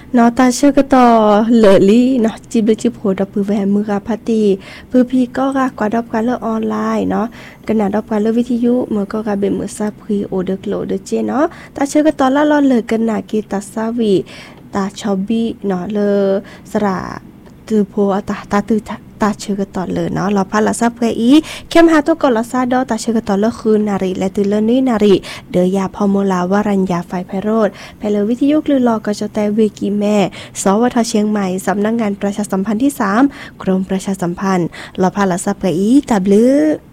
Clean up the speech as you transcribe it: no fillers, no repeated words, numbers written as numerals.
เนาะตาเชื่อก็ต่อเหลอลี่เนาะจิบเลยจิบโหดปือแหวมือกาพาตีปือพี่ก็กว่าดอบการเลือกออนไลน์เนาะขนาดดอบการเลือกวิทยุมือก็เบมือซาพรีโอเดกโลเดเจเนาะตาเชื่อก็ต่อละเลยกันนากีตาซาวีตาชอบบี้เนาะเลสระตือโพตาตือตาเชื่อก็ต่อเลยเนาะเราพาละซาเพื่ออีเข้มหาตัวก่อนละซาดอตาเชื่อก็ต่อเลยคืนนารีและตือเลนี่นารีเดยาพอมลาวรัญญาไฟไพโรธไพเลวิทยุกลือรอก็จะแต่เวกีแม่สวทเชียงใหม่สำนักงานประชาสัมพันธ์ที่3กรมประชาสัมพันธ์เราพาละซาเพื่ออีตาบลือ